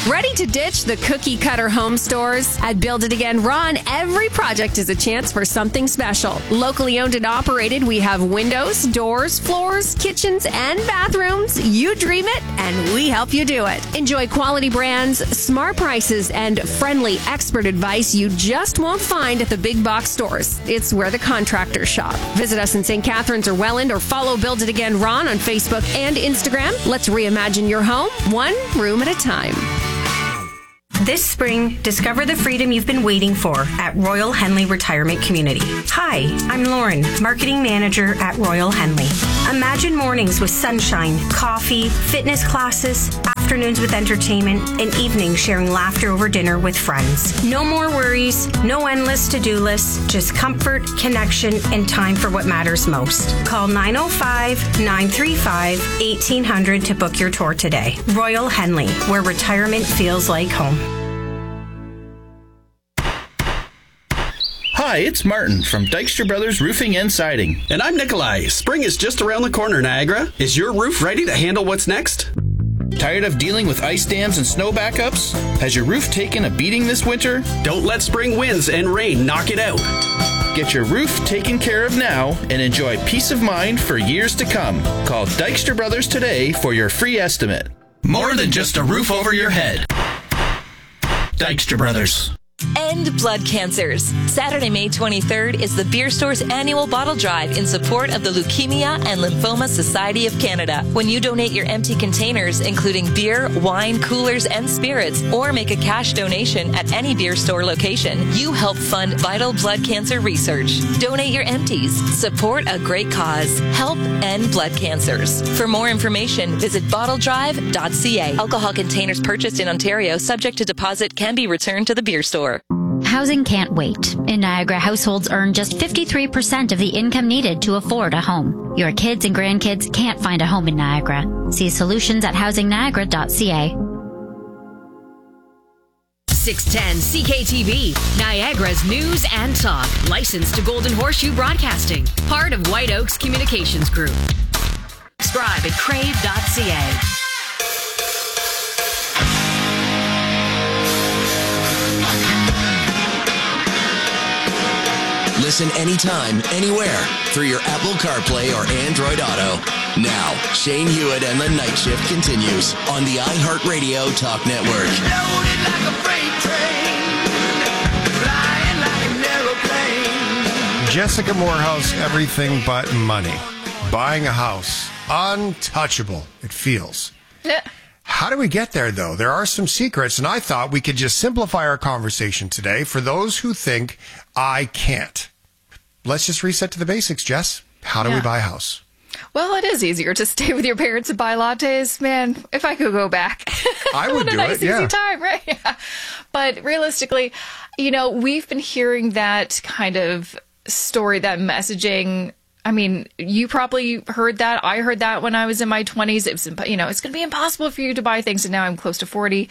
Ready to ditch the cookie cutter home stores? At Build It Again Ron, every project is a chance for something special. Locally owned and operated, we have windows, doors, floors, kitchens, and bathrooms. You dream it, and we help you do it. Enjoy quality brands, smart prices, and friendly expert advice you just won't find at the big box stores. It's where the contractors shop. Visit us in St. Catharines or Welland, or follow Build It Again Ron on Facebook and Instagram. Let's reimagine your home, one room at a time. This spring, discover the freedom you've been waiting for at Royal Henley Retirement Community. Hi, I'm Lauren, Marketing Manager at Royal Henley. Imagine mornings with sunshine, coffee, fitness classes, afternoons with entertainment, and evenings sharing laughter over dinner with friends. No more worries, no endless to-do lists, just comfort, connection, and time for what matters most. Call 905-935-1800 to book your tour today. Royal Henley, where retirement feels like home. Hi, it's Martin from Dykstra Brothers Roofing and Siding. And I'm Nikolai. Spring is just around the corner, Niagara. Is your roof ready to handle what's next? Tired of dealing with ice dams and snow backups? Has your roof taken a beating this winter? Don't let spring winds and rain knock it out. Get your roof taken care of now and enjoy peace of mind for years to come. Call Dykstra Brothers today for your free estimate. More than just a roof over your head. Dykstra Brothers. End blood cancers. Saturday, May 23rd is the Beer Store's annual bottle drive in support of the Leukemia and Lymphoma Society of Canada. When you donate your empty containers, including beer, wine, coolers, and spirits, or make a cash donation at any Beer Store location, you help fund vital blood cancer research. Donate your empties. Support a great cause. Help end blood cancers. For more information, visit bottledrive.ca. Alcohol containers purchased in Ontario, subject to deposit, can be returned to the Beer Store. Housing can't wait. In Niagara, households earn just 53% of the income needed to afford a home. Your kids and grandkids can't find a home in Niagara. See solutions at housingniagara.ca. 610 CKTV, Niagara's news and talk. Licensed to Golden Horseshoe Broadcasting. Part of White Oaks Communications Group. Subscribe at crave.ca. Listen anytime, anywhere, through your Apple CarPlay or Android Auto. Now, Shane Hewitt and the Night Shift continues on the iHeartRadio Talk Network. Loaded like a freight train, flying like an aeroplane. Jessica Morehouse, everything but money. Buying a house. Untouchable, it feels. How do we get there, though? There are some secrets, and I thought we could just simplify our conversation today for those who think I can't. Let's just reset to the basics, Jess. How do we buy a house? Well, it is easier to stay with your parents and buy lattes. Man, if I could go back. I would do nice, it, yeah. Easy time, right? Yeah. But realistically, we've been hearing that kind of story, that messaging. I mean, you probably heard that. I heard that when I was in my 20s. It's going to be impossible for you to buy things, and now I'm close to 40.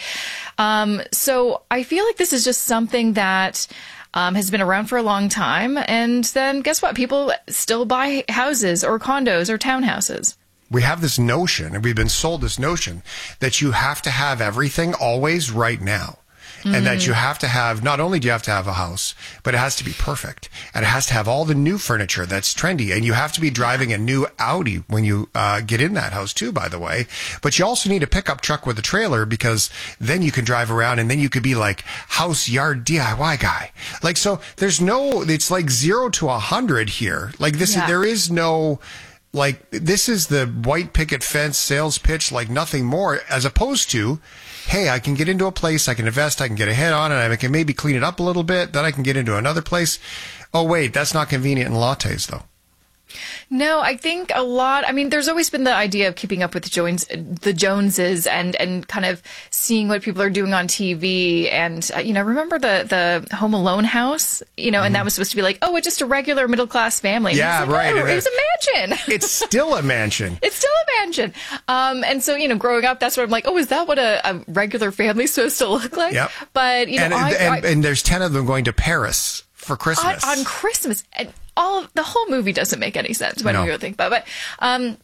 So I feel like this is just something that has been around for a long time. And then guess what? People still buy houses or condos or townhouses. We have this notion, and we've been sold this notion, that you have to have everything always right now. And that you have to have, not only do you have to have a house, but it has to be perfect. And it has to have all the new furniture that's trendy. And you have to be driving a new Audi when you get in that house too, by the way. But you also need a pickup truck with a trailer, because then you can drive around and then you could be like house yard DIY guy. Like, so it's like 0 to 100 here. Like there is no, like, this is the white picket fence sales pitch, like nothing more, as opposed to, hey, I can get into a place, I can invest, I can get ahead on it, I can maybe clean it up a little bit, then I can get into another place. Oh, wait, that's not convenient in lattes, though. No, I think there's always been the idea of keeping up with the Joneses and kind of seeing what people are doing on TV. And, remember the Home Alone house, and that was supposed to be like, oh, it's just a regular middle class family. Yeah, right. Oh, it was a mansion. It's still a mansion. It's still a mansion. And so, growing up, that's what I'm like, oh, is that what a regular family's supposed to look like? Yep. But, and there's 10 of them going to Paris for Christmas. On Christmas. And the whole movie doesn't make any sense when you think about it. But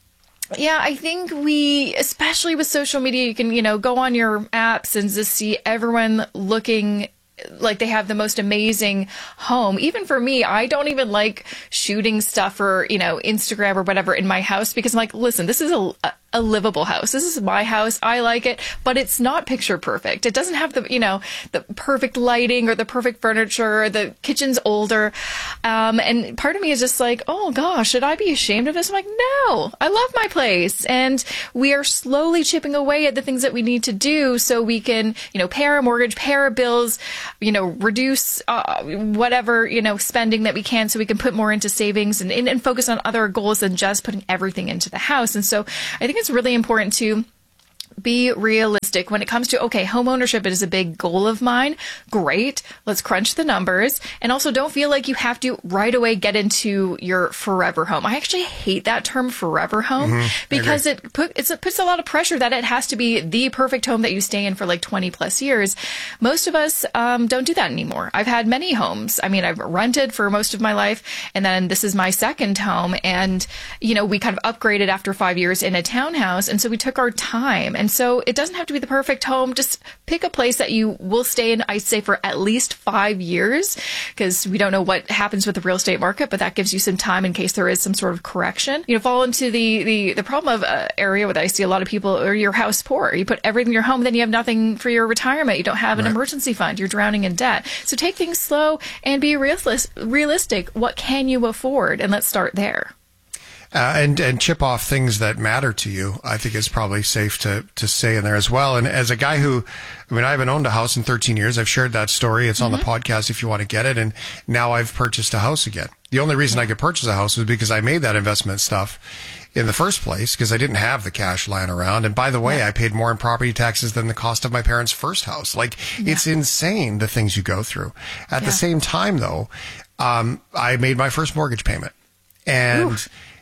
Yeah, I think especially with social media, you can, go on your apps and just see everyone looking like they have the most amazing home. Even for me, I don't even like shooting stuff for, Instagram or whatever in my house, because I'm like, listen, this is a livable house. This is my house. I like it, but it's not picture perfect. It doesn't have the perfect lighting or the perfect furniture. The kitchen's older. And part of me is just like, oh gosh, should I be ashamed of this? I'm like, no, I love my place. And we are slowly chipping away at the things that we need to do so we can, pay our mortgage, pay our bills, reduce, whatever, spending that we can so we can put more into savings and focus on other goals than just putting everything into the house. And so I think it's really important to be realistic when it comes to, okay, home ownership is a big goal of mine. Great. Let's crunch the numbers. And also don't feel like you have to right away get into your forever home. I actually hate that term forever home because it puts a lot of pressure that it has to be the perfect home that you stay in for like 20 plus years. Most of us don't do that anymore. I've had many homes. I mean, I've rented for most of my life, and then this is my second home. And, we kind of upgraded after 5 years in a townhouse. And so we took our time. And so it doesn't have to be the perfect home. Just pick a place that you will stay in, I'd say, for at least 5 years, because we don't know what happens with the real estate market, but that gives you some time in case there is some sort of correction. Fall into the problem of area where I see a lot of people, or your house poor. You put everything in your home, then you have nothing for your retirement. You don't have an emergency fund. You're drowning in debt. So take things slow and be realistic. What can you afford? And let's start there. And chip off things that matter to you, I think is probably safe to say in there as well. And as a guy I haven't owned a house in 13 years. I've shared that story. It's on the podcast if you want to get it. And now I've purchased a house again. The only reason I could purchase a house was because I made that investment stuff in the first place, because I didn't have the cash lying around. And by the way, I paid more in property taxes than the cost of my parents' first house. It's insane, the things you go through. At the same time, though, I made my first mortgage payment. And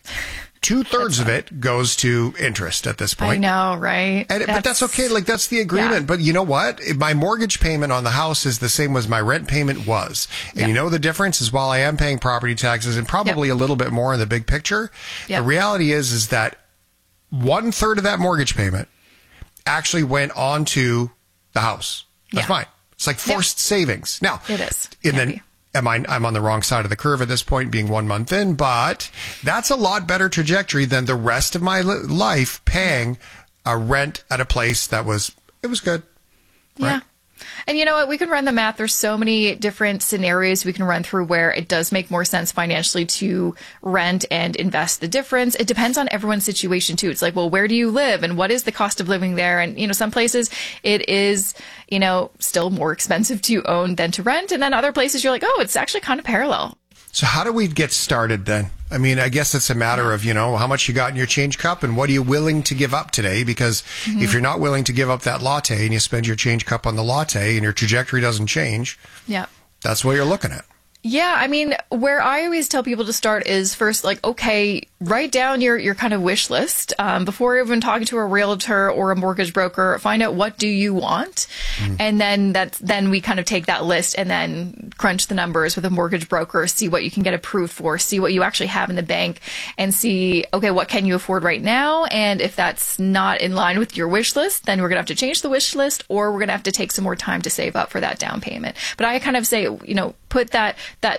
2/3 of it goes to interest at this point. I know, right? But that's okay. That's the agreement. Yeah. But you know what? My mortgage payment on the house is the same as my rent payment was. And the difference is, while I am paying property taxes and probably a little bit more in the big picture, the reality is that 1/3 of that mortgage payment actually went on to the house. That's fine. It's like forced savings. Now, it is. And then I'm on the wrong side of the curve at this point, being 1 month in, but that's a lot better trajectory than the rest of my life paying a rent at a place it was good. Right? Yeah. And you know what? We can run the math. There's so many different scenarios we can run through where it does make more sense financially to rent and invest the difference. It depends on everyone's situation too. It's like, well, where do you live and what is the cost of living there? And, some places it is, still more expensive to own than to rent. And then other places you're like, oh, it's actually kind of parallel. So how do we get started then? I mean, I guess it's a matter of, how much you got in your change cup and what are you willing to give up today? Because if you're not willing to give up that latte and you spend your change cup on the latte and your trajectory doesn't change, that's what you're looking at. Yeah, I mean, where I always tell people to start is first, write down your kind of wish list before even talking to a realtor or a mortgage broker. Find out, what do you want, and then we kind of take that list and then crunch the numbers with a mortgage broker, see what you can get approved for, see what you actually have in the bank, and see, okay, what can you afford right now? And if that's not in line with your wish list, then we're gonna have to change the wish list, or we're gonna have to take some more time to save up for that down payment. But I kind of say, put that,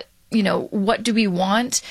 what do we want,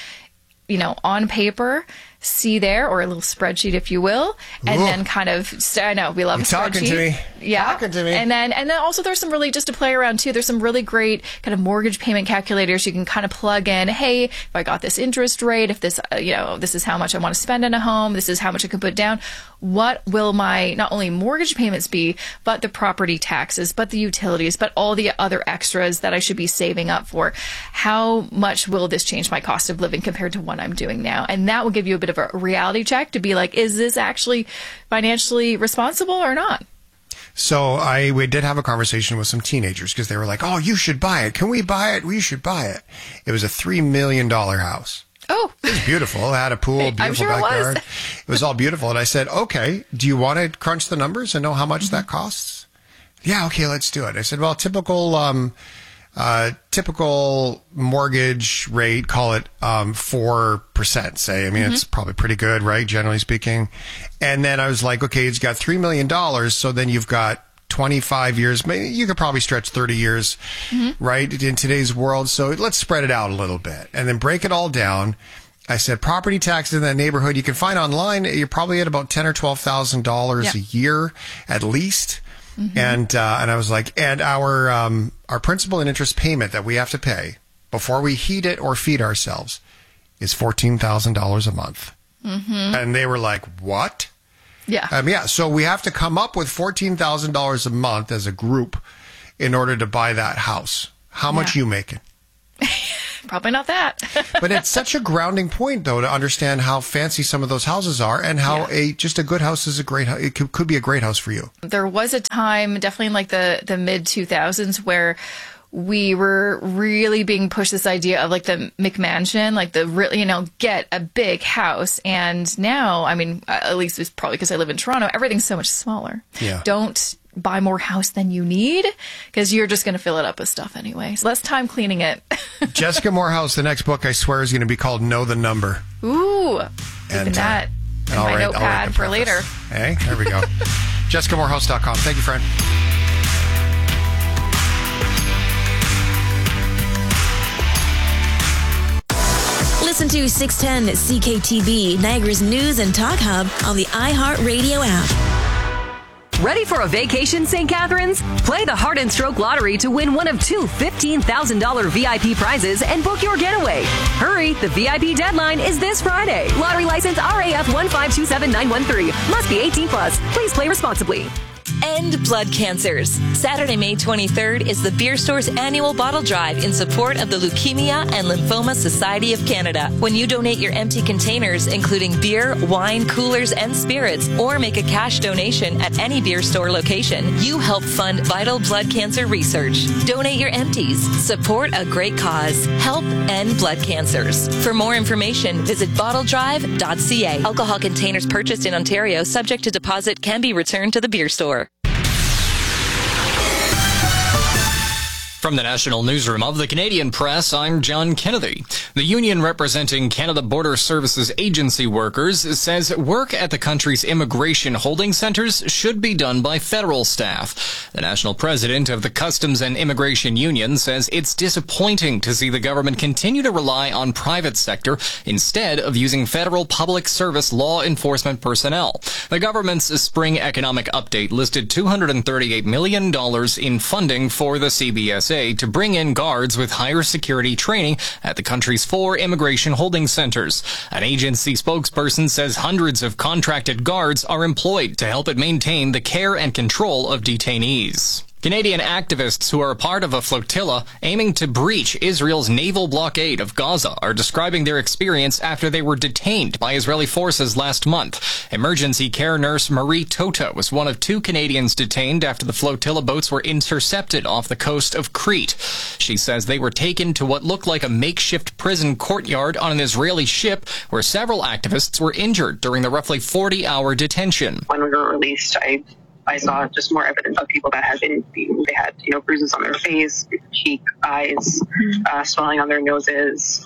on paper, see there, or a little spreadsheet, if you will, and then kind of, I know we love a spreadsheet. Talking to me. Yeah. Talking to me. And then also there's some really, just to play around too, there's some really great kind of mortgage payment calculators you can kind of plug in. Hey, if I got this interest rate, if this, this is how much I want to spend in a home, this is how much I can put down. What will my, not only mortgage payments be, but the property taxes, but the utilities, but all the other extras that I should be saving up for? How much will this change my cost of living compared to what I'm doing now? And that will give you a bit of a reality check to be like, is this actually financially responsible or not? So we did have a conversation with some teenagers because they were like, oh, you should buy it. Can we buy it? We should buy it. It was a $3 million house. Oh, it was beautiful. It had a pool, beautiful backyard. It was all beautiful. And I said, okay, do you want to crunch the numbers and know how much that costs? Yeah, okay, let's do it. I said, well, typical typical mortgage rate, call it 4%, say. I mean, it's probably pretty good, right? Generally speaking. And then I was like, okay, it's got $3 million. So then you've got 25 years. Maybe you could probably stretch 30 years, right, in today's world. So let's spread it out a little bit and then break it all down. I said property taxes in that neighborhood you can find online. You're probably at about $10,000 or $12,000 a year at least. And I was like, and our principal and interest payment that we have to pay before we heat it or feed ourselves is $14,000 a month. And they were like, what? Yeah. So we have to come up with $14,000 a month as a group in order to buy that house. How much you making? Probably not that. But it's such a grounding point, though, to understand how fancy some of those houses are and how just a good house is a great house. It could be a great house for you. There was a time, definitely in like the mid 2000s, where we were really being pushed this idea of like the McMansion, like the really, get a big house. And now, I mean, at least it's probably because I live in Toronto, everything's so much smaller. Yeah. Don't buy more house than you need because you're just going to fill it up with stuff anyway. So less time cleaning it. Jessica Morehouse, the next book I swear is going to be called Know the Number. Ooh, keeping that in my notepad for later. Hey, there we go. JessicaMorehouse.com. Thank you, friend. Listen to 610 CKTB, Niagara's news and talk hub on the iHeartRadio app. Ready for a vacation, St. Catharines? Play the Heart and Stroke Lottery to win one of two $15,000 VIP prizes and book your getaway. Hurry, the VIP deadline is this Friday. Lottery license RAF 1527913. Must be 18 plus. Please play responsibly. End blood cancers. Saturday, May 23rd is the Beer Store's annual bottle drive in support of the Leukemia and Lymphoma Society of Canada. When you donate your empty containers, including beer, wine, coolers, and spirits, or make a cash donation at any Beer Store location, you help fund vital blood cancer research. Donate your empties. Support a great cause. Help end blood cancers. For more information, visit bottledrive.ca. Alcohol containers purchased in Ontario, subject to deposit, can be returned to the Beer Store. From the National Newsroom of the Canadian Press, I'm John Kennedy. The union representing Canada Border Services Agency workers says work at the country's immigration holding centers should be done by federal staff. The national president of the Customs and Immigration Union says it's disappointing to see the government continue to rely on private sector instead of using federal public service law enforcement personnel. The government's spring economic update listed $238 million in funding for the CBSA to bring in guards with higher security training at the country's 4 immigration holding centers. An agency spokesperson says hundreds of contracted guards are employed to help it maintain the care and control of detainees. Canadian activists who are a part of a flotilla aiming to breach Israel's naval blockade of Gaza are describing their experience after they were detained by Israeli forces last month. Emergency care nurse Marie Tota was one of 2 Canadians detained after the flotilla boats were intercepted off the coast of Crete. She says they were taken to what looked like a makeshift prison courtyard on an Israeli ship where several activists were injured during the roughly 40-hour detention. When we were released, I saw just more evidence of people that had been beaten. They had, bruises on their face, cheek, eyes, swelling on their noses,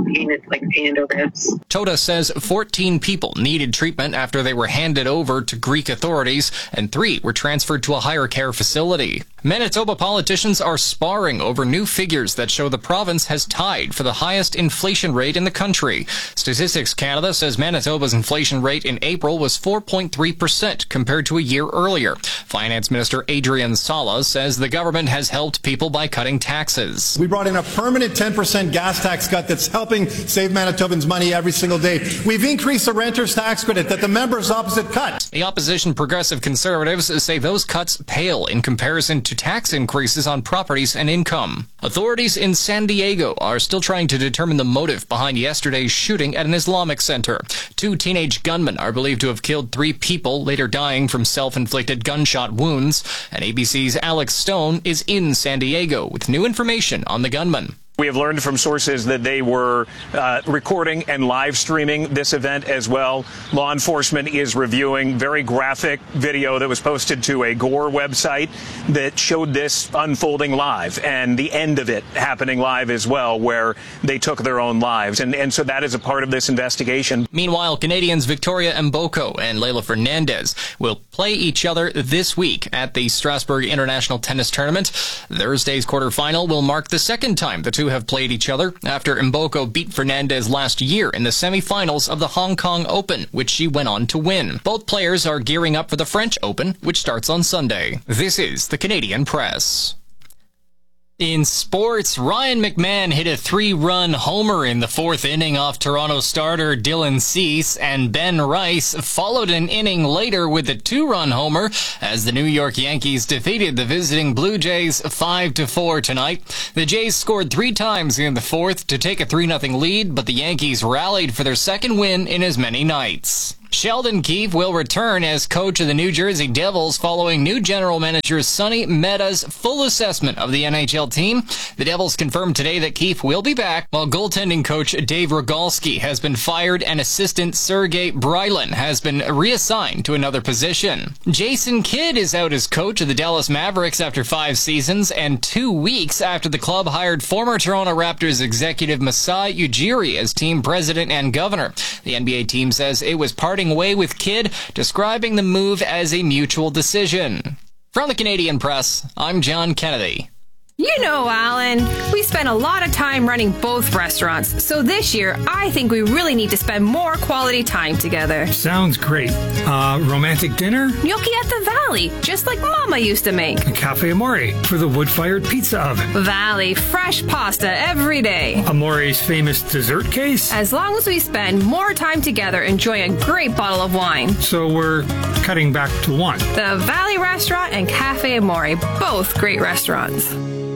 painted over ribs. Tota says 14 people needed treatment after they were handed over to Greek authorities, and 3 were transferred to a higher care facility. Manitoba politicians are sparring over new figures that show the province has tied for the highest inflation rate in the country. Statistics Canada says Manitoba's inflation rate in April was 4.3% compared to a year earlier. Finance Minister Adrian Sala says the government has helped people by cutting taxes. We brought in a permanent 10% gas tax cut that's helping save Manitobans money every single day. We've increased the renter's tax credit that the members opposite cut. The opposition Progressive Conservatives say those cuts pale in comparison to tax increases on properties and income. Authorities in San Diego are still trying to determine the motive behind yesterday's shooting at an Islamic center. 2 teenage gunmen are believed to have killed 3 people, later dying from self-inflicted gunshot wounds. And ABC's Alex Stone is in San Diego with new information on the gunman. We have learned from sources that they were recording and live streaming this event as well. Law enforcement is reviewing very graphic video that was posted to a Gore website that showed this unfolding live and the end of it happening live as well, where they took their own lives. And so that is a part of this investigation. Meanwhile, Canadians Victoria Mboko and Leylah Fernandez will play each other this week at the Strasbourg International Tennis Tournament. Thursday's quarterfinal will mark the second time the two have played each other after Mboko beat Fernandez last year in the semifinals of the Hong Kong Open, which she went on to win. Both players are gearing up for the French Open, which starts on Sunday. This is the Canadian Press. In sports, Ryan McMahon hit a 3-run homer in the fourth inning off Toronto starter Dylan Cease, and Ben Rice followed an inning later with a 2-run homer as the New York Yankees defeated the visiting Blue Jays 5-4 tonight. The Jays scored 3 times in the fourth to take a 3-0 lead, but the Yankees rallied for their second win in as many nights. Sheldon Keefe will return as coach of the New Jersey Devils following new general manager Sonny Mehta's full assessment of the NHL team. The Devils confirmed today that Keefe will be back, while goaltending coach Dave Rogalski has been fired and assistant Sergei Brylin has been reassigned to another position. Jason Kidd is out as coach of the Dallas Mavericks after 5 seasons and 2 weeks after the club hired former Toronto Raptors executive Masai Ujiri as team president and governor. The NBA team says it was parting way with Kidd, describing the move as a mutual decision. From the Canadian Press, I'm John Kennedy. You know, Alan, we spent a lot of time running both restaurants, so this year I think we really need to spend more quality time together. Sounds great. Romantic dinner? Gnocchi at the Valley, just like Mama used to make. Cafe Amore for the wood-fired pizza oven. Valley, fresh pasta every day. Amore's famous dessert case? As long as we spend more time together enjoying a great bottle of wine. So we're cutting back to one. The Valley Restaurant and Cafe Amore, both great restaurants.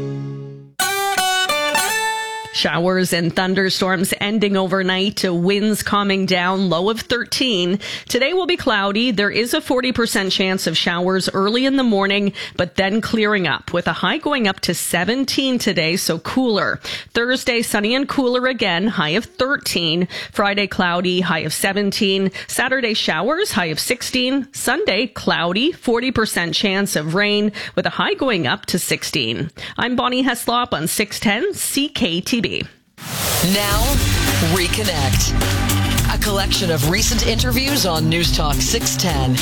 Showers and thunderstorms ending overnight, winds calming down, low of 13. Today will be cloudy. There is a 40% chance of showers early in the morning, but then clearing up with a high going up to 17 today, so cooler. Thursday, sunny and cooler again, high of 13. Friday, cloudy, high of 17. Saturday, showers, high of 16. Sunday, cloudy, 40% chance of rain with a high going up to 16. I'm Bonnie Heslop on 610 CKTB. Now, Reconnect. A collection of recent interviews on News Talk 610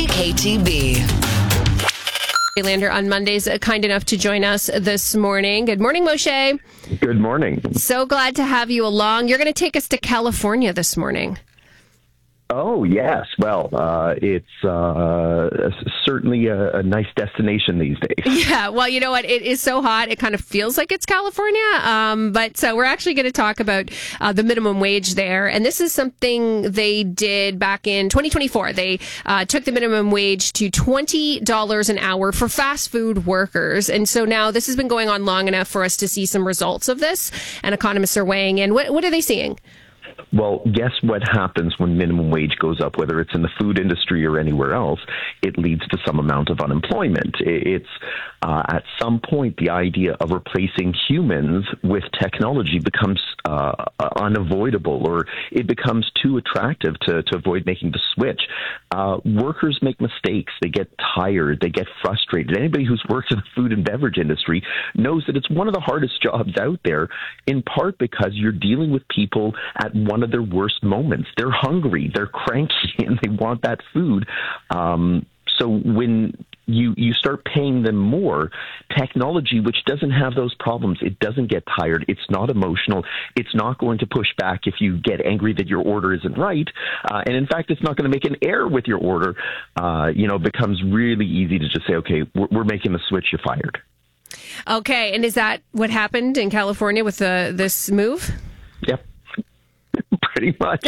CKTB. Lander on Mondays, kind enough to join us this morning. Good morning, Moshe. Good morning. So glad to have you along. You're going to take us to California this morning. Oh, yes. Well, it's certainly a nice destination these days. Yeah, well, you know what? It is so hot. It kind of feels like it's California. But so we're actually going to talk about the minimum wage there. And this is something they did back in 2024. They took the minimum wage to $20 an hour for fast food workers. And so now this has been going on long enough for us to see some results of this. And economists are weighing in. What are they seeing? Well, guess what happens when minimum wage goes up, whether it's in the food industry or anywhere else? It leads to some amount of unemployment. It's at some point, the idea of replacing humans with technology becomes unavoidable, or it becomes too attractive to avoid making the switch. Workers make mistakes. They get tired. They get frustrated. Anybody who's worked in the food and beverage industry knows that it's one of the hardest jobs out there, in part because you're dealing with people at one of their worst moments. They're hungry, they're cranky, and they want that food. So when you start paying them more, technology, which doesn't have those problems, it doesn't get tired, it's not emotional, it's not going to push back if you get angry that your order isn't right, and in fact, it's not going to make an error with your order. It becomes really easy to just say, okay, we're making the switch, you're fired. Okay, and is that what happened in California with this move? Yep. Pretty much.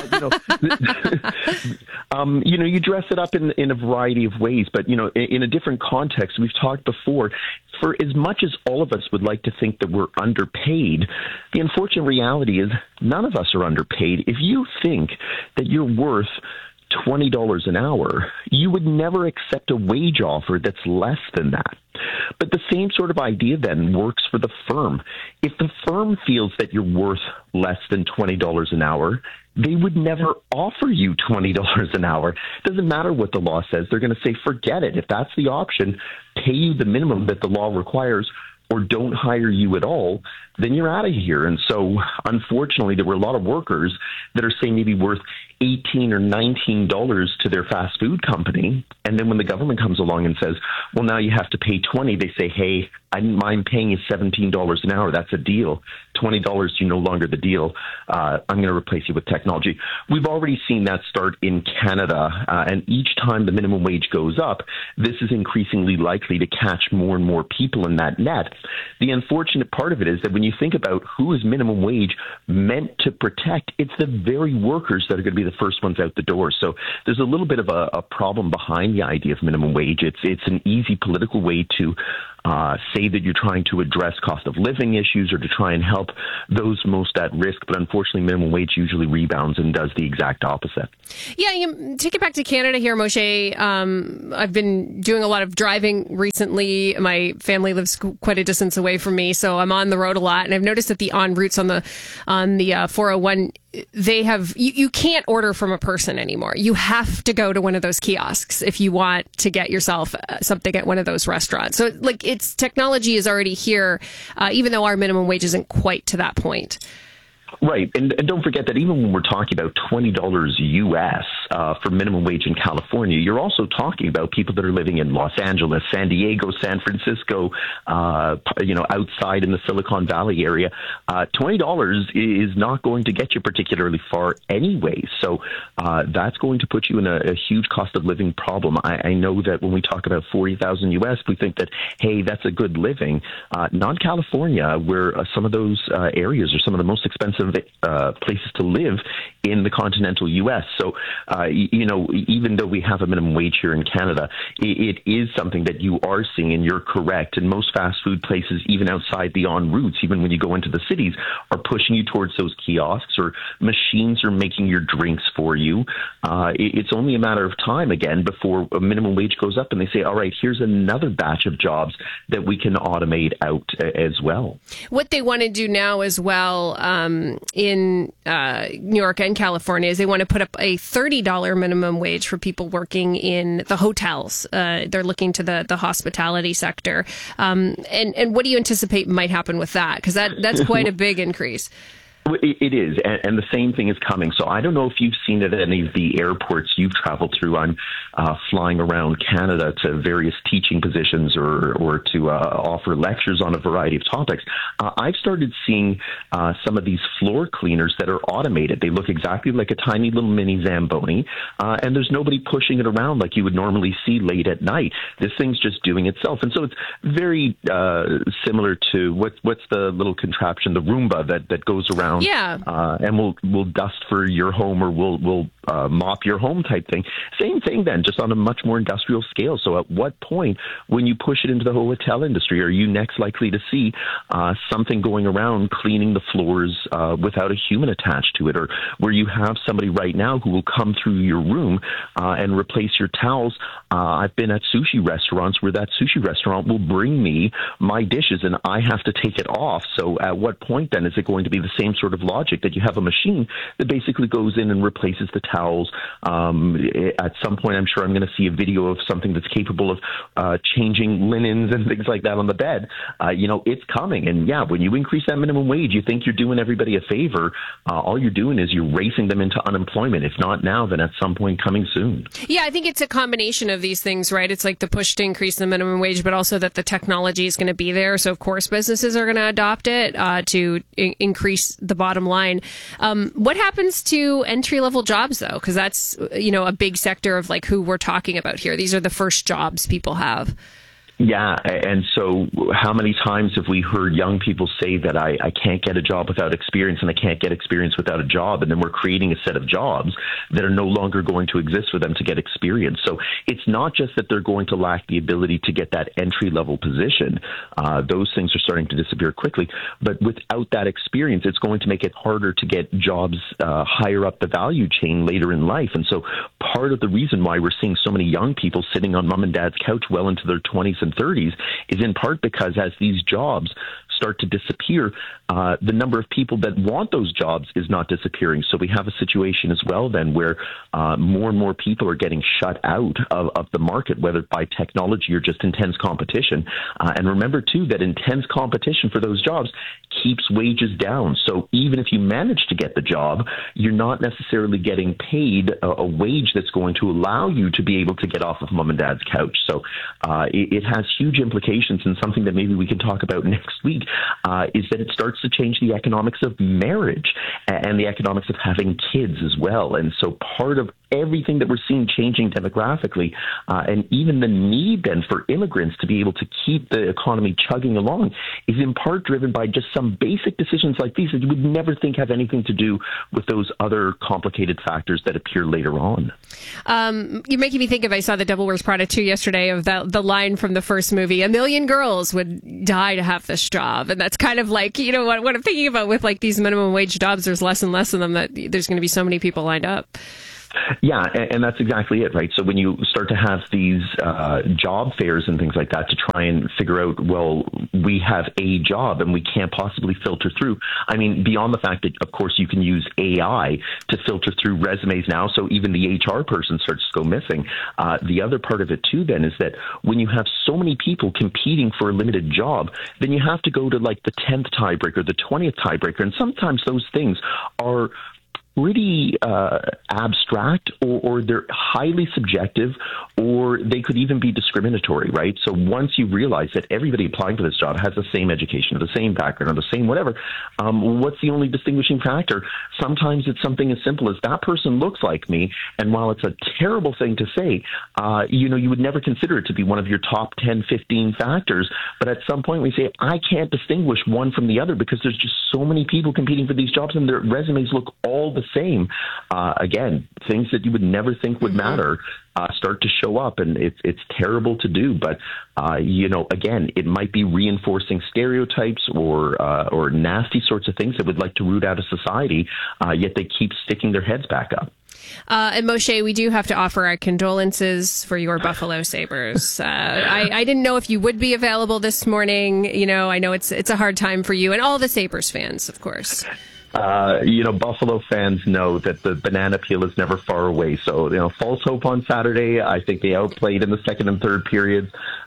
You dress it up in a variety of ways, but, in a different context. We've talked before, for as much as all of us would like to think that we're underpaid, the unfortunate reality is none of us are underpaid. If you think that you're worth $20 an hour, you would never accept a wage offer that's less than that. But the same sort of idea then works for the firm. If the firm feels that you're worth less than $20 an hour, they would never offer you $20 an hour. Doesn't matter what the law says. They're going to say, forget it. If that's the option, pay you the minimum that the law requires, or don't hire you at all, then you're out of here. And so, unfortunately, there were a lot of workers that are saying maybe worth $18 or $19 to their fast food company. And then when the government comes along and says, well, now you have to pay $20, they say, hey, I didn't mind paying you $17 an hour. That's a deal. $20, you're no longer the deal. I'm going to replace you with technology. We've already seen that start in Canada. And each time the minimum wage goes up, this is increasingly likely to catch more and more people in that net. The unfortunate part of it is that when you think about who is minimum wage meant to protect, it's the very workers that are going to be the first ones out the door. So there's a little bit of a problem behind the idea of minimum wage. It's an easy political way to say that you're trying to address cost of living issues or to try and help those most at risk. But unfortunately, minimum wage usually rebounds and does the exact opposite. Yeah, you take it back to Canada here, Moshe. I've been doing a lot of driving recently. My family lives quite a distance away from me, so I'm on the road a lot. And I've noticed that the en routes on the 401, they have you can't order from a person anymore. You have to go to one of those kiosks if you want to get yourself something at one of those restaurants. So it's technology is already here, even though our minimum wage isn't quite to that point. Right. And don't forget that even when we're talking about $20 US for minimum wage in California, you're also talking about people that are living in Los Angeles, San Diego, San Francisco, outside in the Silicon Valley area. $20 is not going to get you particularly far anyway. So that's going to put you in a huge cost of living problem. I know that when we talk about $40,000 US, we think that, hey, that's a good living. Not California, where some of those areas are some of the most expensive places to live in the continental U.S. So, even though we have a minimum wage here in Canada, it is something that you are seeing, and you're correct. And most fast food places, even outside the en routes, even when you go into the cities, are pushing you towards those kiosks, or machines are making your drinks for you. It's only a matter of time, again, before a minimum wage goes up and they say, all right, here's another batch of jobs that we can automate out as well. What they want to do now as well, in New York and California, is they want to put up a $30 minimum wage for people working in the hotels. They're looking to the hospitality sector. And what do you anticipate might happen with that? Because that's quite a big increase. It is, and the same thing is coming. So I don't know if you've seen it at any of the airports you've traveled through. I'm flying around Canada to various teaching positions or to offer lectures on a variety of topics. I've started seeing some of these floor cleaners that are automated. They look exactly like a tiny little mini Zamboni, and there's nobody pushing it around like you would normally see late at night. This thing's just doing itself. And so it's very similar to what's the little contraption, the Roomba that goes around. Yeah. And we'll dust for your home, or we'll mop your home type thing. Same thing then, just on a much more industrial scale. So at what point, when you push it into the hotel industry, are you next likely to see something going around cleaning the floors without a human attached to it, or where you have somebody right now who will come through your room and replace your towels? I've been at sushi restaurants where that sushi restaurant will bring me my dishes and I have to take it off. So at what point then is it going to be the same sort of logic that you have a machine that basically goes in and replaces the towels? At some point, I'm sure I'm going to see a video of something that's capable of changing linens and things like that on the bed. It's coming. And yeah, when you increase that minimum wage, you think you're doing everybody a favor. All you're doing is you're racing them into unemployment. If not now, then at some point coming soon. Yeah, I think it's a combination of these things, right? It's like the push to increase the minimum wage, but also that the technology is going to be there. So of course, businesses are going to adopt it to increase the bottom line. What happens to entry-level jobs, though? Because that's, a big sector of like who we're talking about here. These are the first jobs people have. Yeah, and so how many times have we heard young people say that I can't get a job without experience and I can't get experience without a job, and then we're creating a set of jobs that are no longer going to exist for them to get experience. So it's not just that they're going to lack the ability to get that entry-level position. Those things are starting to disappear quickly. But without that experience, it's going to make it harder to get jobs higher up the value chain later in life. And so part of the reason why we're seeing so many young people sitting on mom and dad's couch well into their 20s and and 30s is in part because as these jobs start to disappear, the number of people that want those jobs is not disappearing. So we have a situation as well then where more and more people are getting shut out of the market, whether by technology or just intense competition. And remember, too, that intense competition for those jobs keeps wages down. So even if you manage to get the job, you're not necessarily getting paid a wage that's going to allow you to be able to get off of mom and dad's couch. So it has huge implications, and something that maybe we can talk about next week is that it starts to change the economics of marriage and the economics of having kids as well. And so part of everything that we're seeing changing demographically, and even the need then for immigrants to be able to keep the economy chugging along, is in part driven by just some basic decisions like these that you would never think have anything to do with those other complicated factors that appear later on. You're making me think of, I saw the Devil Wears Prada 2 yesterday, of the line from the first movie, 1 million girls would die to have this job. And that's kind of like, you know, what I'm thinking about with like these minimum wage jobs, there's less and less of them, that there's going to be so many people lined up. Yeah, and that's exactly it, right? So when you start to have these job fairs and things like that to try and figure out, well, we have a job and we can't possibly filter through. I mean, beyond the fact that, of course, you can use AI to filter through resumes now, so even the HR person starts to go missing. The other part of it, too, then, is that when you have so many people competing for a limited job, then you have to go to, like, the 10th tiebreaker, the 20th tiebreaker, and sometimes those things are pretty abstract, or they're highly subjective, or they could even be discriminatory, right? So once you realize that everybody applying for this job has the same education, or the same background, or the same whatever, what's the only distinguishing factor? Sometimes it's something as simple as that person looks like me, and while it's a terrible thing to say, you would never consider it to be one of your top 10, 15 factors, but at some point we say, I can't distinguish one from the other because there's just so many people competing for these jobs and their resumes look all the same. Again, things that you would never think would matter start to show up, and it's terrible to do. But again, it might be reinforcing stereotypes or nasty sorts of things that would like to root out of society, yet they keep sticking their heads back up. And Moshe, we do have to offer our condolences for your Buffalo Sabres. I didn't know if you would be available this morning. You know, I know it's a hard time for you and all the Sabres fans, of course. Buffalo fans know that the banana peel is never far away. So, false hope on Saturday. I think they outplayed in the second and third periods.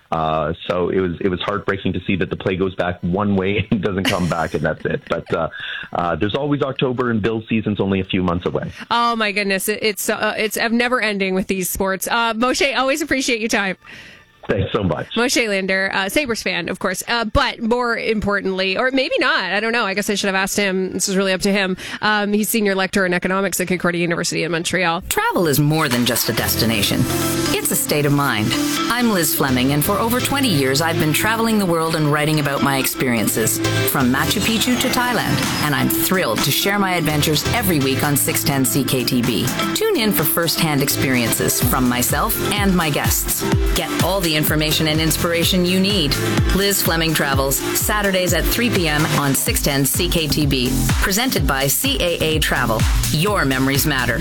So it was heartbreaking to see that the play goes back one way and doesn't come back, and that's it. But there's always October, and Bills season's only a few months away. Oh my goodness, it's never ending with these sports. Moshe, always appreciate your time. Thanks so much. Moshe Lander, Sabres fan, of course. But more importantly, or maybe not, I don't know. I guess I should have asked him. This is really up to him. He's senior lecturer in economics at Concordia University in Montreal. Travel is more than just a destination. It's a state of mind. I'm Liz Fleming, and for over 20 years, I've been traveling the world and writing about my experiences, from Machu Picchu to Thailand. And I'm thrilled to share my adventures every week on 610 CKTB. Tune in for first-hand experiences from myself and my guests. Get all the information and inspiration you need. Liz Fleming Travels, Saturdays at 3 p.m. on 610 CKTB. Presented by CAA Travel. Your memories matter.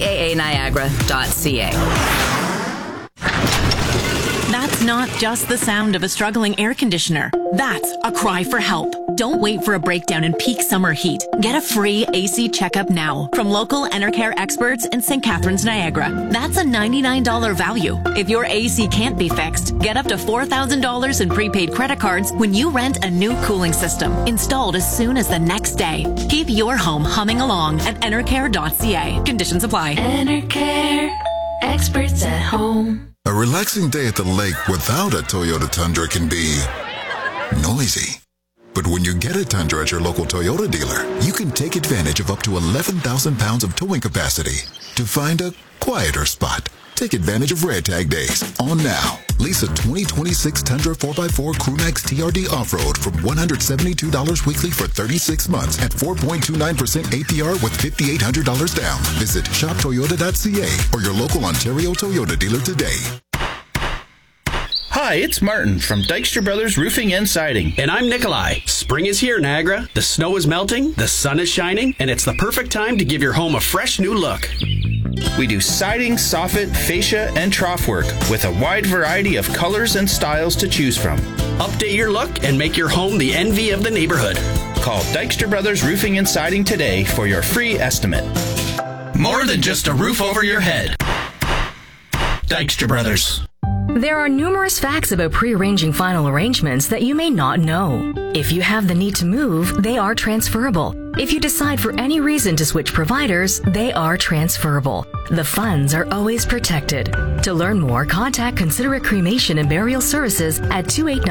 CAANiagara.ca. That's not just the sound of a struggling air conditioner. That's a cry for help. Don't wait for a breakdown in peak summer heat. Get a free AC checkup now from local Enercare experts in St. Catharines, Niagara. That's a $99 value. If your AC can't be fixed, get up to $4,000 in prepaid credit cards when you rent a new cooling system, installed as soon as the next day. Keep your home humming along at Enercare.ca. Conditions apply. Enercare, experts at home. A relaxing day at the lake without a Toyota Tundra can be noisy. But when you get a Tundra at your local Toyota dealer, you can take advantage of up to 11,000 pounds of towing capacity to find a quieter spot. Take advantage of Red Tag Days on now. Lease a 2026 Tundra 4x4 Crewmax TRD Off-Road from $172 weekly for 36 months at 4.29% APR with $5,800 down. Visit shoptoyota.ca or your local Ontario Toyota dealer today. Hi, it's Martin from Dykstra Brothers Roofing and Siding. And I'm Nikolai. Spring is here, Niagara. The snow is melting, the sun is shining, and it's the perfect time to give your home a fresh new look. We do siding, soffit, fascia, and trough work with a wide variety of colors and styles to choose from. Update your look and make your home the envy of the neighborhood. Call Dykstra Brothers Roofing and Siding today for your free estimate. More than just a roof over your head. Dykstra Brothers. There are numerous facts about pre-arranging final arrangements that you may not know. If you have the need to move, they are transferable. If you decide for any reason to switch providers, they are transferable. The funds are always protected. To learn more, contact Considerate Cremation and Burial Services at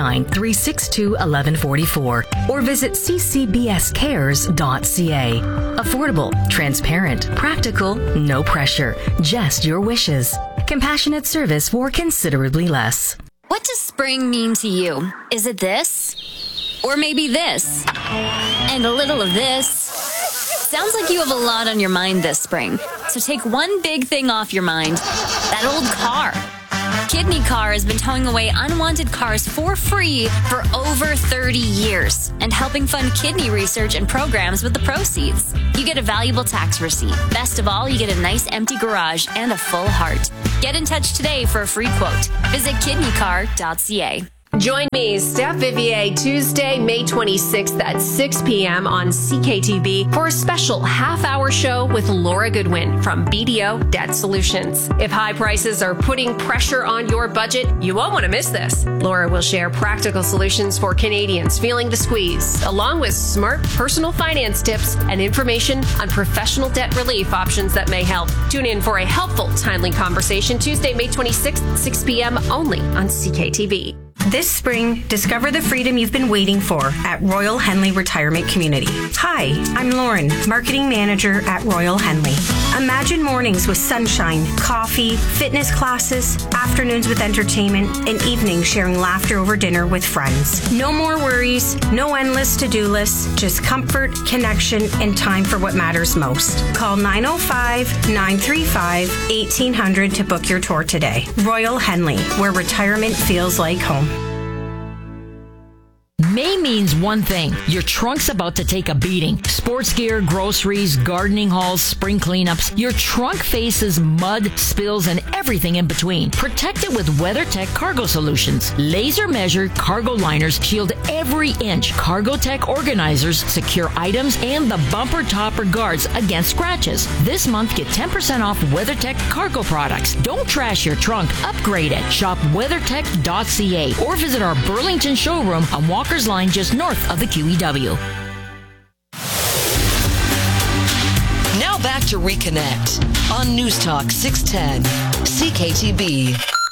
289-362-1144 or visit ccbscares.ca. Affordable, transparent, practical, no pressure, just your wishes. Compassionate service for considerably less. What does spring mean to you? Is it this? Or maybe this? And a little of this? Sounds like you have a lot on your mind this spring. So take one big thing off your mind. That old car. Kidney Car has been towing away unwanted cars for free for over 30 years and helping fund kidney research and programs with the proceeds. You get a valuable tax receipt. Best of all, you get a nice empty garage and a full heart. Get in touch today for a free quote. Visit kidneycar.ca. Join me, Steph Vivier, Tuesday, May 26th at 6 p.m. on CKTV for a special half-hour show with Laura Goodwin from BDO Debt Solutions. If high prices are putting pressure on your budget, you won't want to miss this. Laura will share practical solutions for Canadians feeling the squeeze, along with smart personal finance tips and information on professional debt relief options that may help. Tune in for a helpful, timely conversation Tuesday, May 26th, 6 p.m. only on CKTV. This spring, discover the freedom you've been waiting for at Royal Henley Retirement Community. Hi, I'm Lauren, Marketing Manager at Royal Henley. Imagine mornings with sunshine, coffee, fitness classes, afternoons with entertainment, and evenings sharing laughter over dinner with friends. No more worries, no endless to-do lists, just comfort, connection, and time for what matters most. Call 905-935-1800 to book your tour today. Royal Henley, where retirement feels like home. May means one thing. Your trunk's about to take a beating. Sports gear, groceries, gardening hauls, spring cleanups. Your trunk faces mud, spills, and everything in between. Protect it with WeatherTech Cargo Solutions. Laser-measured cargo liners shield every inch. CargoTech organizers secure items and the bumper topper guards against scratches. This month, get 10% off WeatherTech cargo products. Don't trash your trunk. Upgrade it. Shop weathertech.ca or visit our Burlington showroom on Walker's Line just north of the QEW. Now back to Reconnect on News Talk 610 CKTB.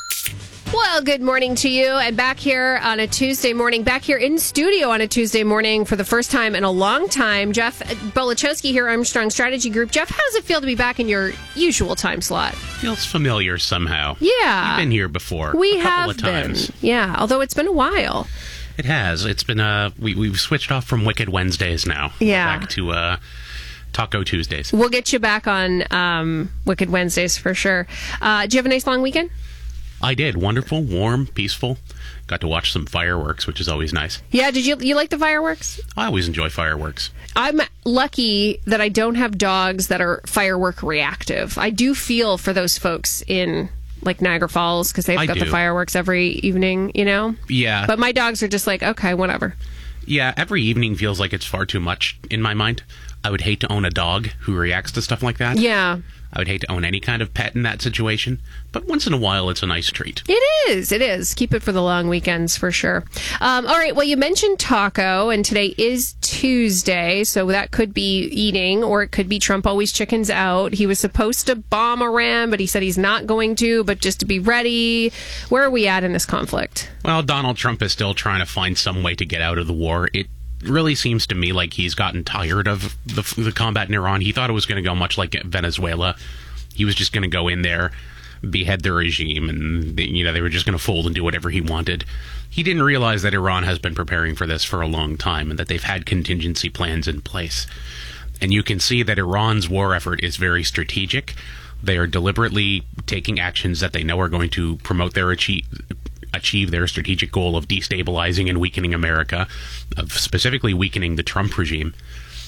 Well, good morning to you, and back here on a Tuesday morning, back here in studio on a Tuesday morning for the first time in a long time. Jeff Bolachowski here, Armstrong Strategy Group. Jeff, how does it feel to be back in your usual time slot? Feels familiar somehow. Yeah. You've been here before. We a couple have of times. been. Yeah, although it's been a while. It has. It's been we've switched off from Wicked Wednesdays now. Yeah. Back to Taco Tuesdays. We'll get you back on Wicked Wednesdays for sure. Do you have a nice long weekend? I did. Wonderful, warm, peaceful. Got to watch some fireworks, which is always nice. Yeah, did you like the fireworks? I always enjoy fireworks. I'm lucky that I don't have dogs that are firework reactive. I do feel for those folks in like Niagara Falls because they've got the fireworks every evening, you know? Yeah. But my dogs are just like, okay, whatever. Yeah, every evening feels like it's far too much in my mind. I would hate to own a dog who reacts to stuff like that. Yeah. I would hate to own any kind of pet in that situation, but once in a while, it's a nice treat. It is. Keep it for the long weekends for sure. All right. Well, you mentioned taco, and today is Tuesday, so that could be eating, or it could be Trump always chickens out. He was supposed to bomb Iran, but he said he's not going to, but just to be ready. Where are we at in this conflict? Well, Donald Trump is still trying to find some way to get out of the war. It really seems to me like he's gotten tired of the combat in Iran. He thought it was going to go much like Venezuela. He was just going to go in there, behead the regime, and they were just going to fold and do whatever he wanted. He didn't realize that Iran has been preparing for this for a long time and that they've had contingency plans in place. And you can see that Iran's war effort is very strategic. They are deliberately taking actions that they know are going to promote their achieve their strategic goal of destabilizing and weakening America, of specifically weakening the Trump regime.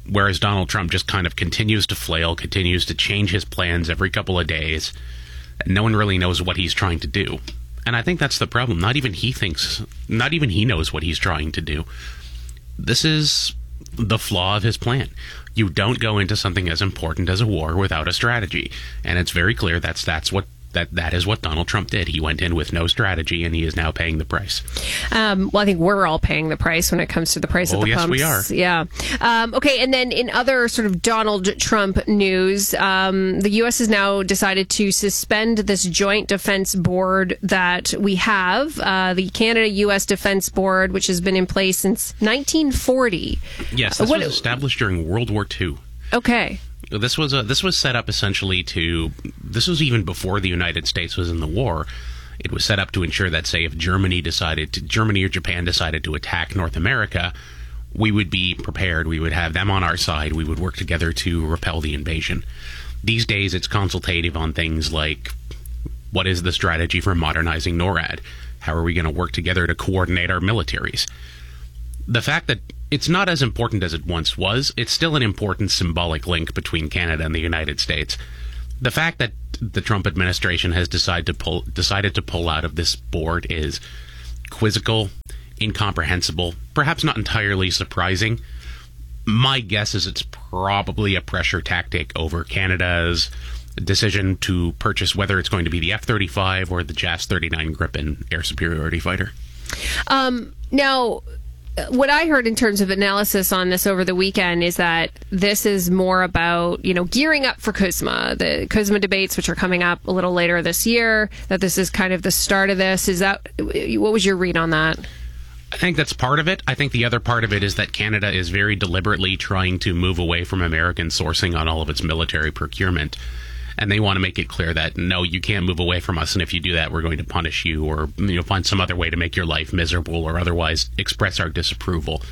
whereas Donald Trump just kind of continues to flail, continues to change his plans every couple of days. And no one really knows what he's trying to do. And I think that's the problem. Not even he knows what he's trying to do. This is the flaw of his plan. You don't go into something as important as a war without a strategy. And it's very clear that is what Donald Trump did. He went in with no strategy, and he is now paying the price. Well, I think we're all paying the price when it comes to the price of the pumps. Oh, yes, we are. Yeah. Okay, and then in other sort of Donald Trump news, the U.S. has now decided to suspend this joint defense board that we have, the Canada-U.S. Defense Board, which has been in place since 1940. Yes, this was established during World War II. Okay. This was set up essentially this was even before the United States was in the war. It was set up to ensure that, say, if Germany or Japan decided to attack North America, we would be prepared. We would have them on our side. We would work together to repel the invasion. These days, it's consultative on things like, what is the strategy for modernizing NORAD? How are we going to work together to coordinate our militaries? The fact that it's not as important as it once was, it's still an important symbolic link between Canada and the United States. The fact that the Trump administration has decided to pull out of this board is quizzical, incomprehensible, perhaps not entirely surprising. My guess is it's probably a pressure tactic over Canada's decision to purchase whether it's going to be the F-35 or the JAS-39 Gripen air superiority fighter. Now, what I heard in terms of analysis on this over the weekend is that this is more about, gearing up for CUSMA, the CUSMA debates, which are coming up a little later this year, that this is kind of the start of this. What was your read on that? I think that's part of it. I think the other part of it is that Canada is very deliberately trying to move away from American sourcing on all of its military procurement. And they want to make it clear that, no, you can't move away from us, and if you do that, we're going to punish you, or find some other way to make your life miserable, or otherwise express our disapproval.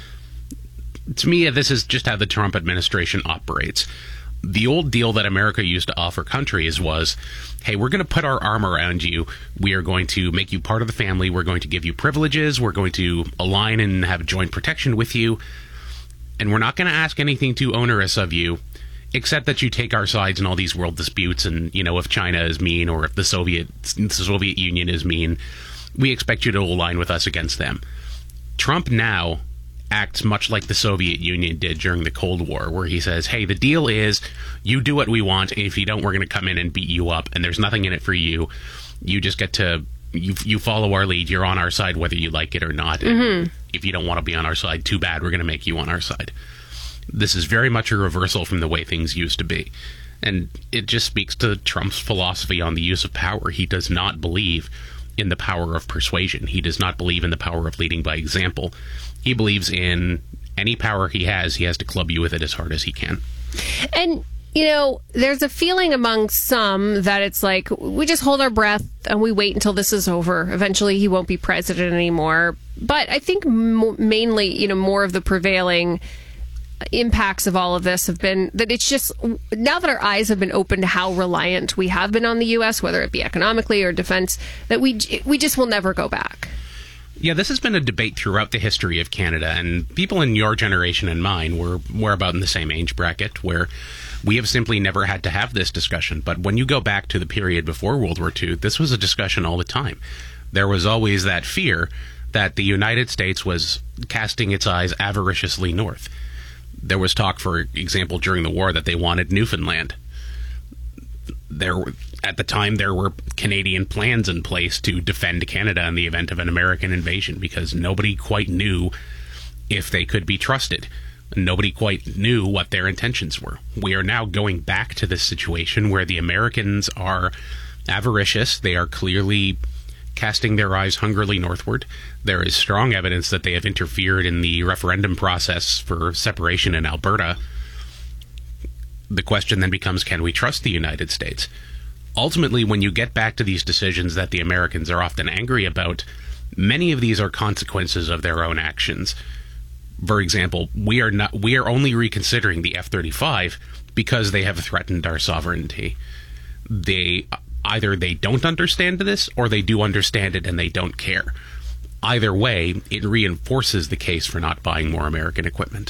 To me, this is just how the Trump administration operates. The old deal that America used to offer countries was, hey, we're going to put our arm around you. We are going to make you part of the family. We're going to give you privileges. We're going to align and have joint protection with you. And we're not going to ask anything too onerous of you, except that you take our sides in all these world disputes, and, if China is mean, or if the Soviet Union is mean, we expect you to align with us against them. Trump now acts much like the Soviet Union did during the Cold War, where he says, hey, the deal is you do what we want, and if you don't, we're going to come in and beat you up, and there's nothing in it for you. You just get to, you follow our lead, you're on our side whether you like it or not. Mm-hmm. And if you don't want to be on our side, too bad, we're going to make you on our side. This is very much a reversal from the way things used to be. And it just speaks to Trump's philosophy on the use of power. He does not believe in the power of persuasion. He does not believe in the power of leading by example. He believes in any power he has to club you with it as hard as he can. And, there's a feeling among some that it's like, we just hold our breath and we wait until this is over. Eventually he won't be president anymore. But I think mainly, more of the prevailing impacts of all of this have been that it's just, now that our eyes have been opened to how reliant we have been on the U.S., whether it be economically or defense, that we just will never go back. Yeah, this has been a debate throughout the history of Canada, and people in your generation and mine were about in the same age bracket, where we have simply never had to have this discussion. But when you go back to the period before World War II, this was a discussion all the time. There was always that fear that the United States was casting its eyes avariciously north. There was talk, for example, during the war that they wanted Newfoundland. At the time, there were Canadian plans in place to defend Canada in the event of an American invasion, because nobody quite knew if they could be trusted. Nobody quite knew what their intentions were. We are now going back to this situation where the Americans are avaricious. They are clearly casting their eyes hungrily northward. There is strong evidence that they have interfered in the referendum process for separation in Alberta. The question then becomes, can we trust the United States? Ultimately, when you get back to these decisions that the Americans are often angry about, many of these are consequences of their own actions. For example, we are only reconsidering the F-35 because they have threatened our sovereignty. Either they don't understand this, or they do understand it and they don't care. Either way, it reinforces the case for not buying more American equipment.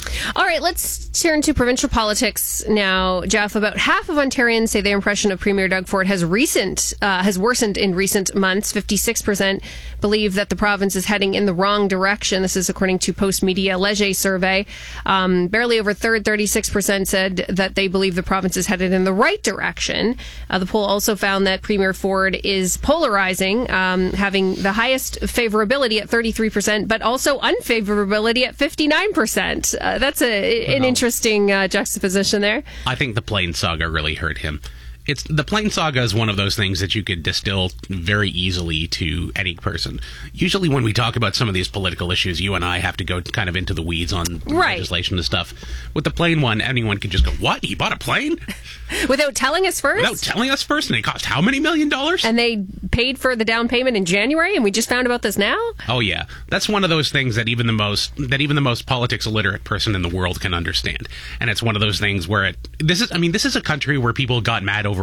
All right, let's turn to provincial politics now, Jeff. About half of Ontarians say their impression of Premier Doug Ford has worsened in recent months. 56% believe that the province is heading in the wrong direction. This is according to Post Media Leger survey. Barely over a third, 36% said that they believe the province is headed in the right direction. The poll also found that Premier Ford is polarizing, having the highest favorability at 33%, but also unfavorability at 59%. That's an interesting juxtaposition there. I think the Plain saga really hurt him. The Plain saga is one of those things that you could distill very easily to any person. Usually when we talk about some of these political issues, you and I have to go kind of into the weeds on legislation and stuff. With the Plain one, anyone can just go, what? He bought a plane? Without telling us first? Without telling us first? And it cost how many $1 million? And they paid for the down payment in January, and we just found about this now? Oh, yeah. That's one of those things that even the most politics illiterate person in the world can understand. And it's one of those things where this is a country where people got mad over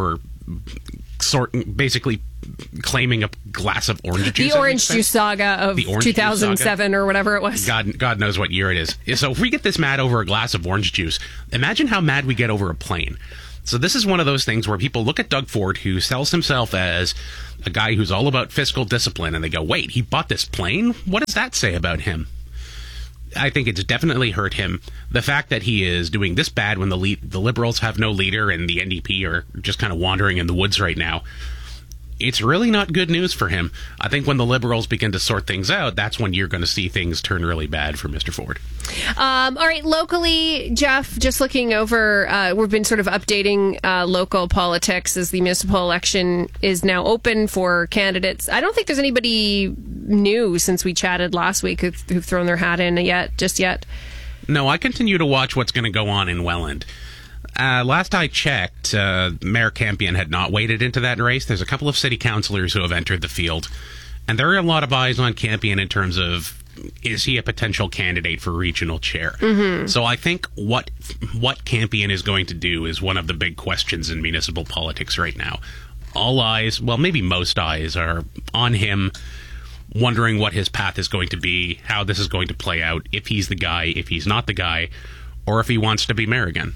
basically claiming a glass of orange juice. The orange juice saga of 2007 or whatever it was. God knows what year it is. So if we get this mad over a glass of orange juice, imagine how mad we get over a plane. So this is one of those things where people look at Doug Ford, who sells himself as a guy who's all about fiscal discipline, and they go, wait, he bought this plane? What does that say about him? I think it's definitely hurt him. The fact that he is doing this bad when the Liberals have no leader and the NDP are just kind of wandering in the woods right now, it's really not good news for him. I think when the Liberals begin to sort things out, that's when you're going to see things turn really bad for Mr. Ford. All right, locally, Jeff, just looking over, we've been sort of updating local politics as the municipal election is now open for candidates. I don't think there's anybody new since we chatted last week who've thrown their hat in just yet. No, I continue to watch what's going to go on in Welland. Last I checked, Mayor Campion had not waded into that race. There's a couple of city councillors who have entered the field, and there are a lot of eyes on Campion in terms of, is he a potential candidate for regional chair? Mm-hmm. So I think what Campion is going to do is one of the big questions in municipal politics right now. All eyes, well, maybe most eyes, are on him, wondering what his path is going to be, how this is going to play out, if he's the guy, if he's not the guy, or if he wants to be mayor again.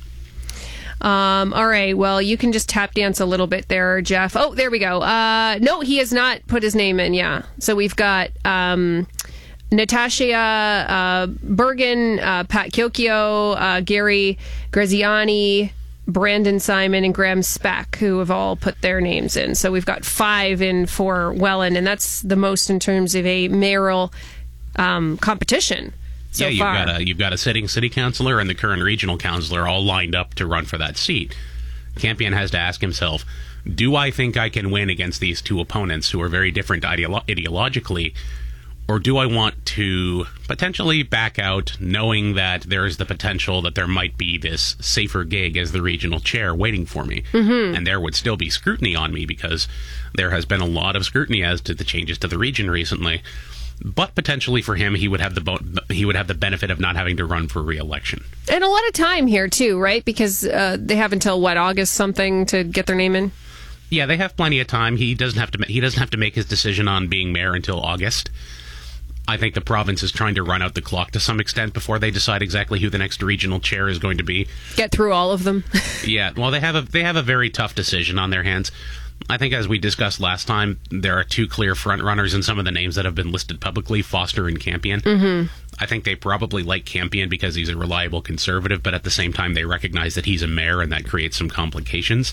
All right. Well, you can just tap dance a little bit there, Jeff. Oh, there we go. No, he has not put his name in. Yeah. So we've got Natasha Bergen, Pat Kiokio, Gary Graziani, Brandon Simon, and Graham Speck, who have all put their names in. So we've got 5 in for Welland, and that's the most in terms of a mayoral competition. So you've got a sitting city councillor and the current regional councillor all lined up to run for that seat. Campion has to ask himself, do I think I can win against these two opponents who are very different ideologically, or do I want to potentially back out, knowing that there is the potential that there might be this safer gig as the regional chair waiting for me? Mm-hmm. And there would still be scrutiny on me because there has been a lot of scrutiny as to the changes to the region recently. But potentially for him, he would have the benefit of not having to run for re-election. And a lot of time here too, right? Because they have until August something to get their name in. Yeah, they have plenty of time. He doesn't have to make his decision on being mayor until August. I think the province is trying to run out the clock to some extent before they decide exactly who the next regional chair is going to be. Get through all of them. Yeah, well, they have a very tough decision on their hands. I think, as we discussed last time, there are 2 clear front runners in some of the names that have been listed publicly, Foster and Campion. Mm-hmm. I think they probably like Campion because he's a reliable conservative, but at the same time they recognize that he's a mayor and that creates some complications.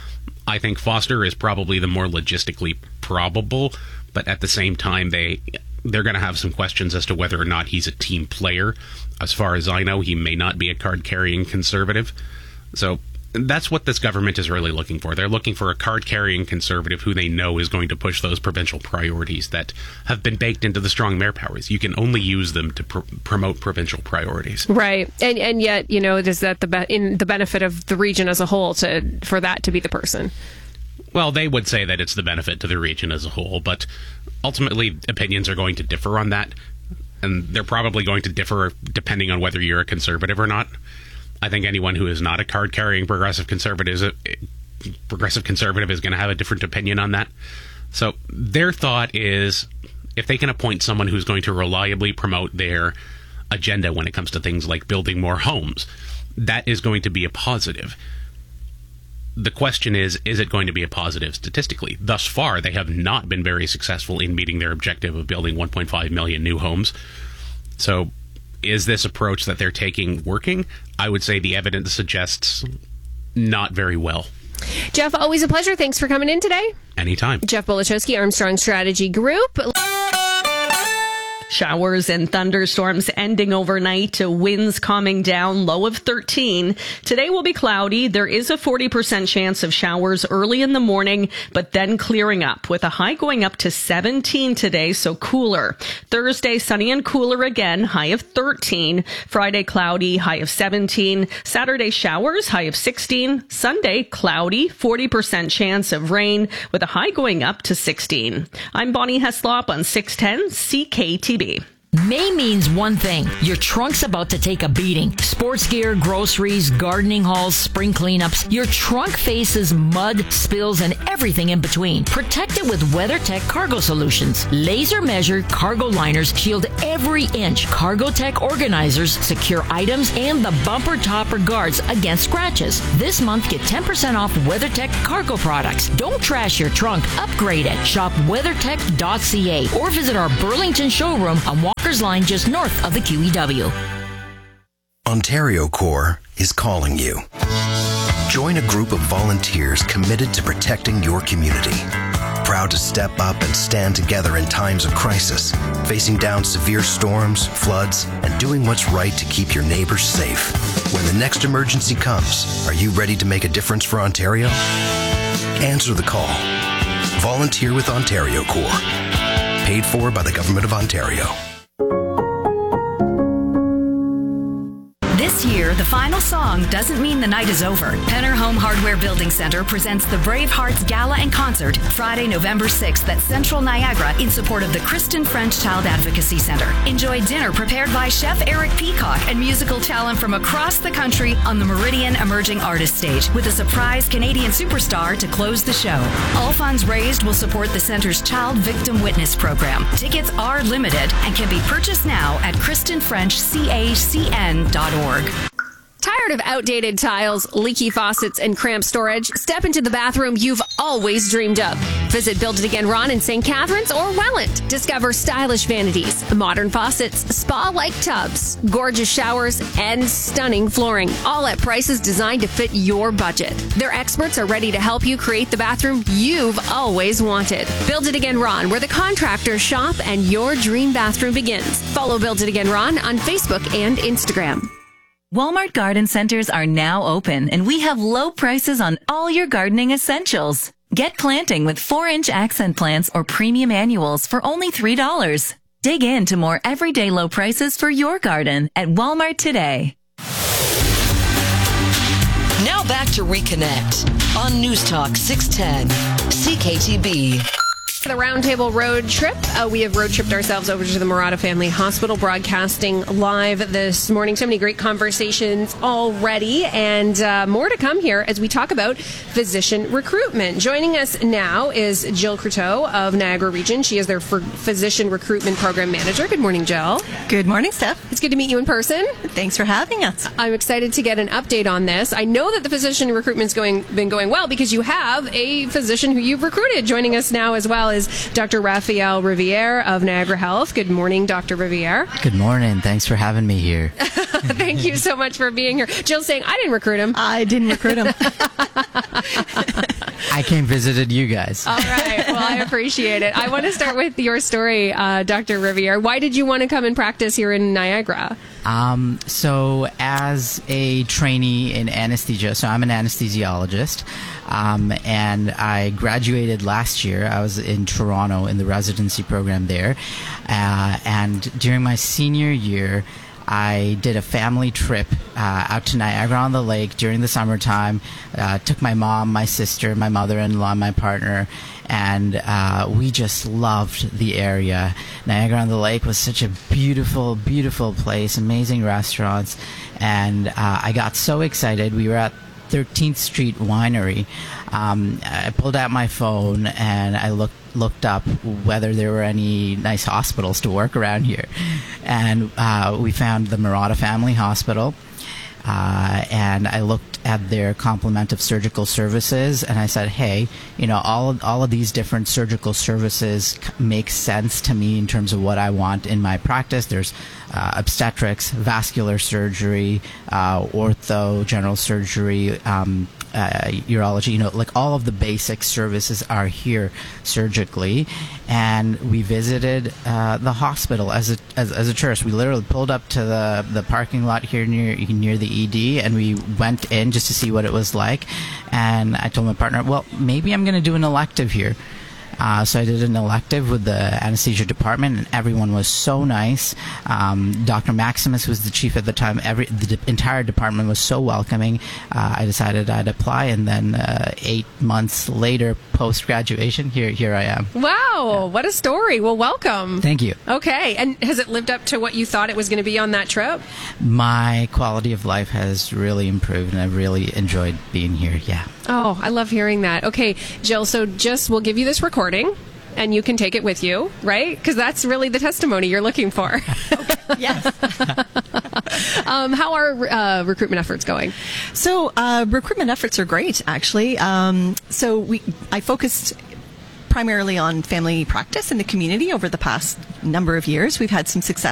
I think Foster is probably the more logistically probable, but at the same time they're going to have some questions as to whether or not he's a team player. As far as I know, he may not be a card-carrying conservative. So that's what this government is really looking for. They're looking for a card-carrying conservative who they know is going to push those provincial priorities that have been baked into the strong mayor powers. You can only use them to promote provincial priorities. Right. And yet, is that in the benefit of the region as a whole for that to be the person? Well, they would say that it's the benefit to the region as a whole, but ultimately opinions are going to differ on that, and they're probably going to differ depending on whether you're a conservative or not. I think anyone who is not a card-carrying progressive conservative is going to have a different opinion on that. So their thought is, if they can appoint someone who's going to reliably promote their agenda when it comes to things like building more homes. That is going to be a positive. The question is it going to be a positive statistically? Thus far, they have not been very successful in meeting their objective of building 1.5 million new homes. So is this approach that they're taking working? I would say the evidence suggests not very well. Jeff, always a pleasure. Thanks for coming in today. Anytime. Jeff Bolichowski, Armstrong Strategy Group. Showers and thunderstorms ending overnight, winds calming down, low of 13. Today will be cloudy. There is a 40% chance of showers early in the morning, but then clearing up with a high going up to 17 today, so cooler. Thursday, sunny and cooler again, high of 13. Friday, cloudy, high of 17. Saturday, showers, high of 16. Sunday, cloudy, 40% chance of rain with a high going up to 16. I'm Bonnie Heslop on 610 CKTB. May means one thing. Your trunk's about to take a beating. Sports gear, groceries, gardening hauls, spring cleanups. Your trunk faces mud, spills, and everything in between. Protect it with WeatherTech Cargo Solutions. Laser measured cargo liners shield every inch. CargoTech organizers secure items and the bumper topper guards against scratches. This month, get 10% off WeatherTech cargo products. Don't trash your trunk. Upgrade it. Shop weathertech.ca or visit our Burlington showroom on Walker's Line just north of the QEW. Ontario Corps is calling you. Join a group of volunteers committed to protecting your community. Proud to step up and stand together in times of crisis, facing down severe storms, floods, and doing what's right to keep your neighbors safe. When the next emergency comes, are you ready to make a difference for Ontario? Answer the call. Volunteer with Ontario Corps. Paid for by the Government of Ontario. This year, the final song doesn't mean the night is over. Penner Home Hardware Building Center presents the Brave Hearts Gala and Concert Friday, November 6th at Central Niagara in support of the Kristen French Child Advocacy Center. Enjoy dinner prepared by Chef Eric Peacock and musical talent from across the country on the Meridian Emerging Artist Stage with a surprise Canadian superstar to close the show. All funds raised will support the center's Child Victim Witness program. Tickets are limited and can be purchased now at KristenFrenchCACN.org. Tired of outdated tiles, leaky faucets, and cramped storage? Step into the bathroom you've always dreamed of. Visit Build It Again Ron in St. Catharines or Welland. Discover stylish vanities, modern faucets, spa-like tubs, gorgeous showers, and stunning flooring, all at prices designed to fit your budget. Their experts are ready to help you create the bathroom you've always wanted. Build It Again Ron, where the contractors shop and your dream bathroom begins. Follow Build It Again Ron on Facebook and Instagram. Walmart Garden Centers are now open, and we have low prices on all your gardening essentials. Get planting with 4-inch accent plants or premium annuals for only $3. Dig into more everyday low prices for your garden at Walmart today. Now back to Reconnect on News Talk 610 CKTB. For the Roundtable Road Trip, we have road tripped ourselves over to the Murata Family Hospital, broadcasting live this morning. So many great conversations already, and more to come here as we talk about physician recruitment. Joining us now is Jill Croteau of Niagara Region. She is their physician recruitment program manager. Good morning, Jill. Good morning, Steph. It's good to meet you in person. Thanks for having us. I'm excited to get an update on this. I know that the physician recruitment's been going well because you have a physician who you've recruited. Joining us now as well is Dr. Raphael Riviere of Niagara Health. Good morning, Dr. Riviere. Good morning. Thanks for having me here. Thank you so much for being here. Jill's saying, I didn't recruit him. I didn't recruit him. I came visited you guys. All right. Well, I appreciate it. I want to start with your story, Dr. Riviere. Why did you want to come and practice here in Niagara? So as a trainee in anesthesia, so I'm an anesthesiologist, and I graduated last year. I was in Toronto in the residency program there, and during my senior year, I did a family trip out to Niagara-on-the-Lake during the summertime. Took my mom, my sister, my mother-in-law, my partner, and we just loved the area. Niagara-on-the-Lake was such a beautiful, beautiful place, amazing restaurants, and I got so excited. We were at 13th Street Winery. I pulled out my phone and I looked looked up whether there were any nice hospitals to work around here. And we found the Murata Family Hospital. And I looked at their complement of surgical services, and I said, hey, all of these different surgical services make sense to me in terms of what I want in my practice. There's obstetrics, vascular surgery, ortho, general surgery, urology, like all of the basic services are here surgically. And we visited the hospital as a tourist. We literally pulled up to the parking lot here near the ED, and we went in just to see what it was like. And I told my partner, well, maybe I'm going to do an elective here. So I did an elective with the anesthesia department, and everyone was so nice. Dr. Maximus was the chief at the time. The entire department was so welcoming. I decided I'd apply, and then 8 months later, post-graduation, here I am. Wow, what a story. Well, welcome. Thank you. Okay, and has it lived up to what you thought it was going to be on that trip? My quality of life has really improved, and I've really enjoyed being here, yeah. Oh, I love hearing that. Okay, Jill, so we'll give you this recording, and you can take it with you, right? Because that's really the testimony you're looking for. Yes. How are recruitment efforts going? So recruitment efforts are great, actually. I focused primarily on family practice in the community over the past number of years. We've had some success